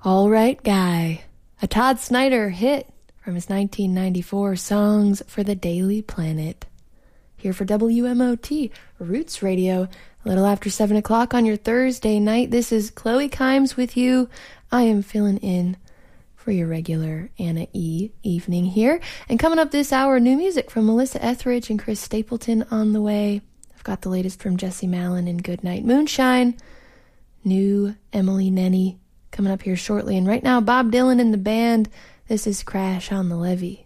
All Right Guy, a Todd Snyder hit from his 1994 Songs for the Daily Planet. Here for WMOT, Roots Radio, a little after 7 o'clock on your Thursday night. This is Chloe Kimes with you. I am filling in for your regular Anna E. evening here. And coming up this hour, new music from Melissa Etheridge and Chris Stapleton on the way. I've got the latest from Jesse Malin and Goodnight Moonshine. New Emily Nenny coming up here shortly. And right now, Bob Dylan and the band. This is Crash on the Levee.